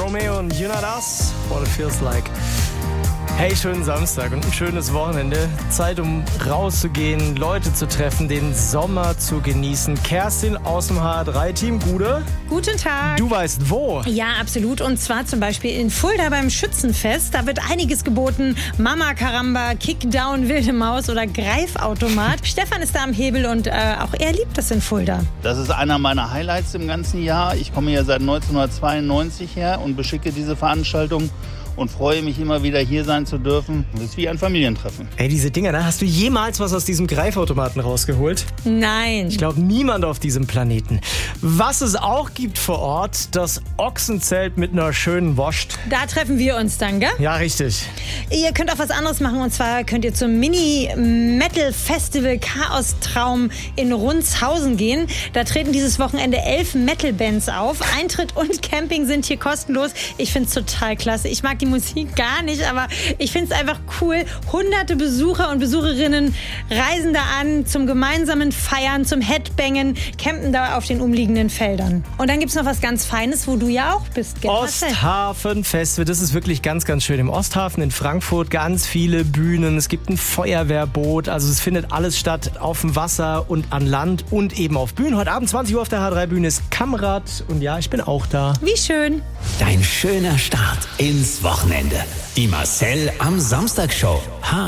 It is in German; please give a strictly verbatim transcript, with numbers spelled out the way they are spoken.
Romeo und You Not Us, What It Feels Like. Hey, schönen Samstag und ein schönes Wochenende. Zeit, um rauszugehen, Leute zu treffen, den Sommer zu genießen. Kerstin aus dem H drei Team, Gude. Guten Tag. Du weißt wo. Ja, absolut. Und zwar zum Beispiel in Fulda beim Schützenfest. Da wird einiges geboten. Mama Karamba, Kickdown, Wilde Maus oder Greifautomat. Stefan ist da am Hebel und äh, auch er liebt das in Fulda. Das ist einer meiner Highlights im ganzen Jahr. Ich komme hier seit neunzehnhundertzweiundneunzig her und beschicke diese Veranstaltung und freue mich immer wieder, hier sein zu dürfen. Das ist wie ein Familientreffen. Ey, diese Dinger, ne? Hast du jemals was aus diesem Greifautomaten rausgeholt? Nein. Ich glaube, niemand auf diesem Planeten. Was es auch gibt vor Ort, das Ochsenzelt mit einer schönen Wurst. Da treffen wir uns dann, gell? Ja, richtig. Ihr könnt auch was anderes machen, und zwar könnt ihr zum Mini-Metal-Festival Chaos Traum in Rundshausen gehen. Da treten dieses Wochenende elf Metal-Bands auf. Eintritt und Camping sind hier kostenlos. Ich finde es total klasse. Ich mag die Musik gar nicht, aber ich finde es einfach cool. Hunderte Besucher und Besucherinnen reisen da an zum gemeinsamen Feiern, zum Headbangen, campen da auf den umliegenden Feldern. Und dann gibt es noch was ganz Feines, wo du ja auch bist, gell? Osthafen Festival, das ist wirklich ganz, ganz schön. Im Osthafen in Frankfurt ganz viele Bühnen. Es gibt ein Feuerwehrboot, also es findet alles statt auf dem Wasser und an Land und eben auf Bühnen. Heute Abend zwanzig Uhr auf der H drei Bühne ist Kamrad und ja, ich bin auch da. Wie schön. Dein schöner Start ins Wochenende. Die Marcel am Samstag Show.